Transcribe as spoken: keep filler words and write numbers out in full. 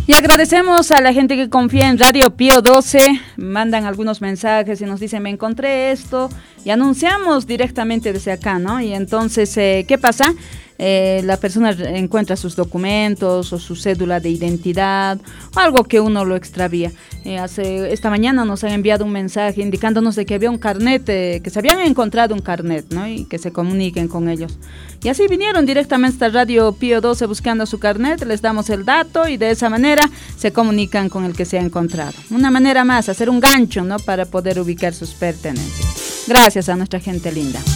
Y agradecemos a la gente que confía en Radio Pío doce, mandan algunos mensajes y nos dicen, me encontré esto, y anunciamos directamente desde acá, ¿no? Y entonces, eh, ¿qué pasa? Eh, la persona encuentra sus documentos o su cédula de identidad o algo que uno lo extravía. Eh, hace, esta mañana nos han enviado un mensaje indicándonos de que había un carnet, eh, que se habían encontrado un carnet, ¿no? Y que se comuniquen con ellos. Y así vinieron directamente a Radio Pío doce buscando su carnet, les damos el dato y de esa manera se comunican con el que se ha encontrado. Una manera más, hacer un gancho, ¿no? Para poder ubicar sus pertenencias. Gracias a nuestra gente linda.